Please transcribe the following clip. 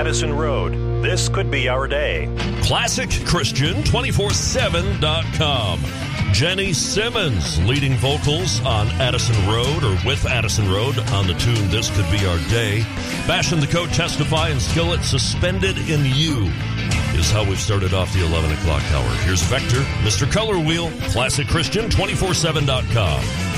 Addison Road. This could be our day. ClassicChristian247.com. Jenny Simmons leading vocals on Addison Road or with Addison Road on the tune This Could Be Our Day. Bash in the Coat, Testify, and Skillet, Suspended in You is how we've started off the 11 o'clock hour. Here's Vector, Mr. Color Wheel, ClassicChristian247.com.